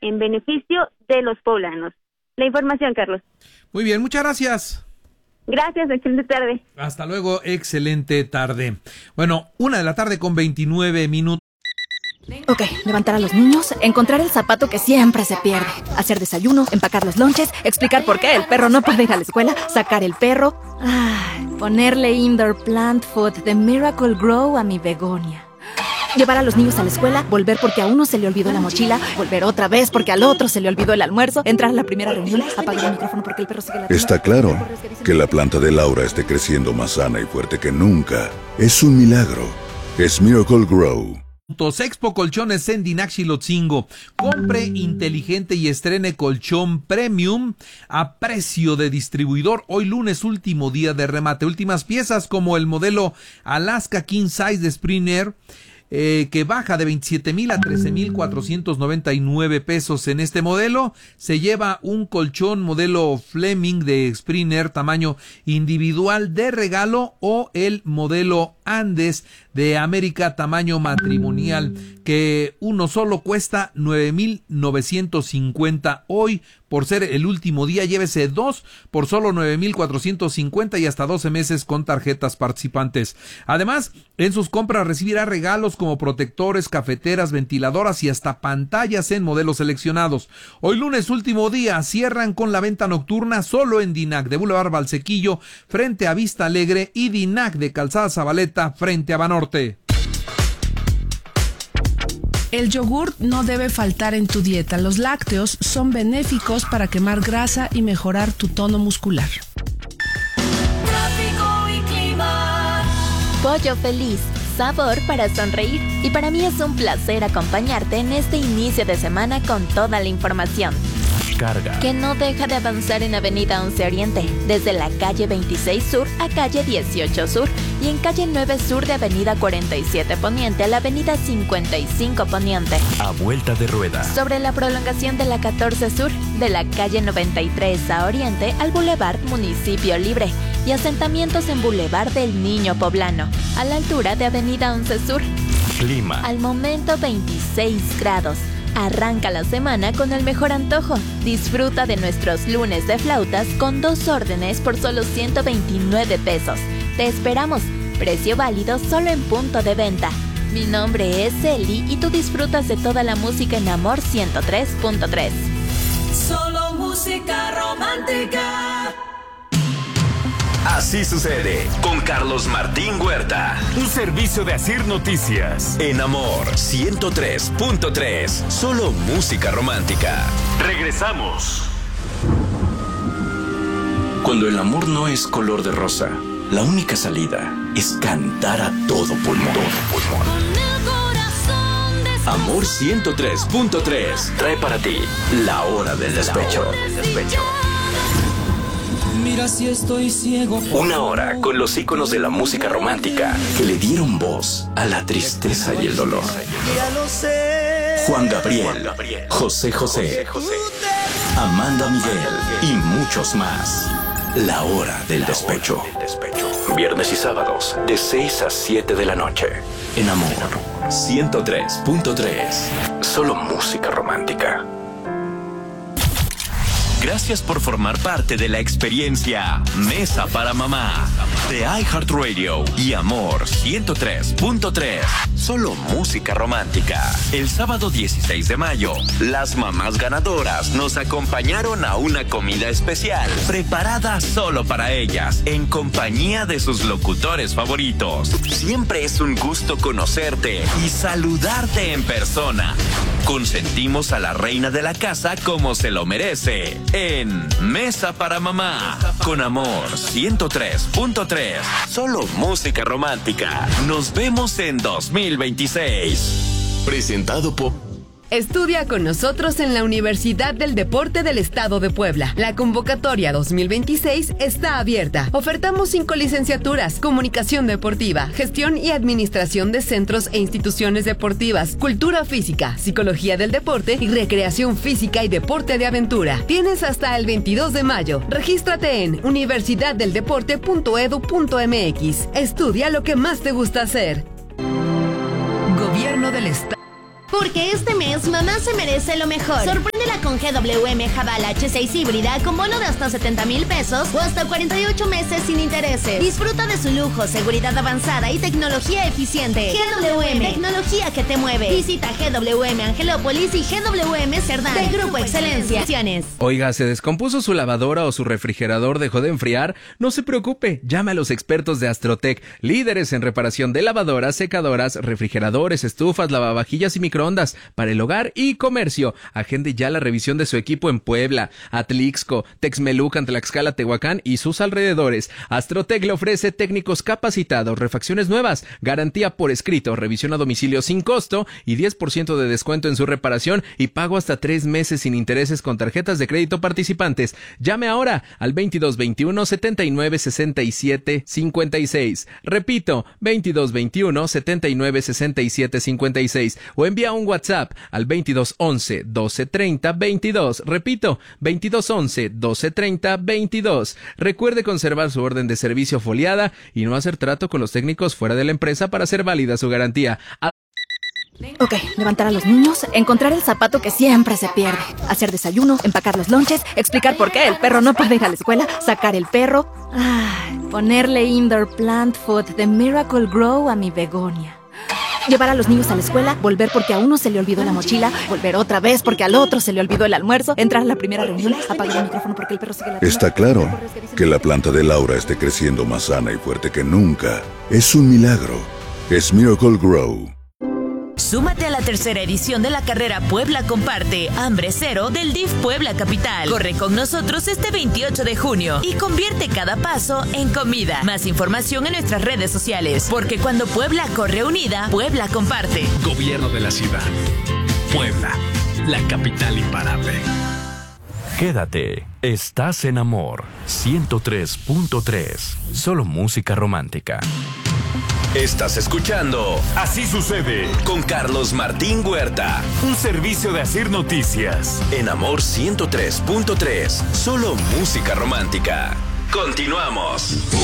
en beneficio de los poblanos. La información, Carlos. Muy bien, muchas gracias. Gracias, excelente tarde. Hasta luego, excelente tarde. Bueno, 1:29 p.m. Ok, levantar a los niños, encontrar el zapato que siempre se pierde, hacer desayuno, empacar los lonches, explicar por qué el perro no puede ir a la escuela, sacar el perro, ponerle indoor plant food de Miracle Grow a mi begonia. Llevar a los niños a la escuela, volver porque a uno se le olvidó la mochila, volver otra vez porque al otro se le olvidó el almuerzo, entrar a la primera reunión, apagar el micrófono porque el perro sigue ladrando. Está claro que la planta de Laura esté creciendo más sana y fuerte que nunca. Es un milagro. Es Miracle Grow. Expo Colchones en Dinac Xilotzingo. Compre inteligente y estrene colchón premium a precio de distribuidor. Hoy lunes, último día de remate. Últimas piezas como el modelo Alaska King Size de Springer, que baja de 27,000 a 13,499 pesos. En este modelo se lleva un colchón modelo Fleming de Springer tamaño individual de regalo, o el modelo Andes de América tamaño matrimonial, que uno solo cuesta 9,950. Hoy, por ser el último día, llévese dos por solo 9,450 y hasta 12 meses con tarjetas participantes. Además, en sus compras recibirá regalos como protectores, cafeteras, ventiladoras y hasta pantallas en modelos seleccionados. Hoy lunes, último día, cierran con la venta nocturna solo en Dinac de Boulevard Valsequillo frente a Vista Alegre y Dinac de Calzada Zabaleta frente a Banorte. El yogurt no debe faltar en tu dieta. Los lácteos son benéficos para quemar grasa y mejorar tu tono muscular. Tráfico y clima. Pollo Feliz, sabor para sonreír. Y para mí es un placer acompañarte en este inicio de semana con toda la información. Carga. Que no deja de avanzar en Avenida 11 Oriente, desde la calle 26 Sur a calle 18 Sur y en calle 9 Sur de Avenida 47 Poniente a la Avenida 55 Poniente. A vuelta de rueda. Sobre la prolongación de la 14 Sur, de la calle 93 a Oriente al Boulevard Municipio Libre y asentamientos en Boulevard del Niño Poblano, a la altura de Avenida 11 Sur. Clima. Al momento 26 grados. Arranca la semana con el mejor antojo. Disfruta de nuestros lunes de flautas con 2 órdenes por solo 129 pesos. Te esperamos. Precio válido solo en punto de venta. Mi nombre es Eli y tú disfrutas de toda la música en Amor 103.3. Solo música romántica. Así sucede con Carlos Martín Huerta. Un servicio de Asir Noticias. En Amor 103.3. Solo música romántica. Regresamos. Cuando el amor no es color de rosa, la única salida es cantar a todo pulmón. Amor 103.3 trae para ti la hora del despecho. Mira si estoy ciego. Una hora con los íconos de la música romántica que le dieron voz a la tristeza y el dolor. Juan Gabriel, José José, Amanda Miguel y muchos más. La hora del despecho. Viernes y sábados de 6 a 7 de la noche. En Amor 103.3. Solo música romántica. Gracias por formar parte de la experiencia Mesa para Mamá de iHeartRadio y Amor 103.3. Solo música romántica. El sábado 16 de mayo, las mamás ganadoras nos acompañaron a una comida especial preparada solo para ellas en compañía de sus locutores favoritos. Siempre es un gusto conocerte y saludarte en persona. Consentimos a la reina de la casa como se lo merece en Mesa para Mamá con Amor 103.3. Solo música romántica. Nos vemos en 2026. Presentado por... Estudia con nosotros en la Universidad del Deporte del Estado de Puebla. La convocatoria 2026 está abierta. Ofertamos 5 licenciaturas: Comunicación Deportiva, Gestión y Administración de Centros e Instituciones Deportivas, Cultura Física, Psicología del Deporte y Recreación Física y Deporte de Aventura. Tienes hasta el 22 de mayo. Regístrate en universidaddeldeporte.edu.mx. Estudia lo que más te gusta hacer. Gobierno del Estado. Porque este mes mamá se merece lo mejor. Sorprende Préndela con GWM Haval H6 híbrida con bono de hasta 70,000 pesos o hasta 48 meses sin intereses. Disfruta de su lujo, seguridad avanzada y tecnología eficiente. GWM, tecnología que te mueve. Visita GWM Angelópolis y GWM Cerdán del Grupo Excelencia. Oiga, ¿se descompuso su lavadora o su refrigerador dejó de enfriar? No se preocupe, llame a los expertos de Astrotech, líderes en reparación de lavadoras, secadoras, refrigeradores, estufas, lavavajillas y microondas para el hogar y comercio. Agende ya la revisión de su equipo en Puebla, Atlixco, Texmelucan, Tlaxcala, Tehuacán y sus alrededores. Astrotech le ofrece técnicos capacitados, refacciones nuevas, garantía por escrito, revisión a domicilio sin costo y 10% de descuento en su reparación y pago hasta 3 meses sin intereses con tarjetas de crédito participantes. Llame ahora al 2221 79 67 56. Repito, 2221 79 67 56 o envía un WhatsApp al 2211 12 30 22. Repito, 2211 12 30 22. Recuerde conservar su orden de servicio foliada y no hacer trato con los técnicos fuera de la empresa para hacer válida su garantía. Ok, levantar a los niños, encontrar el zapato que siempre se pierde, hacer desayuno, empacar los lonches, explicar por qué el perro no puede ir a la escuela, sacar el perro, ponerle indoor plant food de Miracle Grow a mi begonia. Llevar a los niños a la escuela, volver porque a uno se le olvidó la mochila, volver otra vez porque al otro se le olvidó el almuerzo, entrar a la primera reunión, apagar el micrófono porque el perro sigue ladrando. Está claro que la planta de Laura esté creciendo más sana y fuerte que nunca. Es un milagro. Es Miracle Grow. Súmate a la tercera edición de la carrera Puebla Comparte, Hambre Cero del DIF Puebla Capital. Corre con nosotros este 28 de junio y convierte cada paso en comida. Más información en nuestras redes sociales, porque cuando Puebla corre unida, Puebla comparte. Gobierno de la ciudad. Puebla, la capital imparable. Quédate, estás en Amor 103.3, solo música romántica. Estás escuchando Así Sucede con Carlos Martín Huerta. Un servicio de Asir Noticias. En Amor 103.3, solo música romántica. Continuamos.